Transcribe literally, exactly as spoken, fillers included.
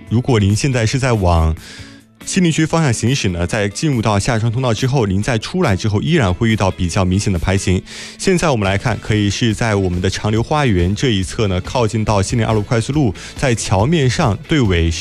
如果您现在是在往西陵区方向行驶呢，在进入到下川通道之后，您在出来之后依然会遇到比较明显的排形。现在我们来看，可以是在我们的长流花园这一侧呢，靠近到西陵二路快速路，在桥面上对尾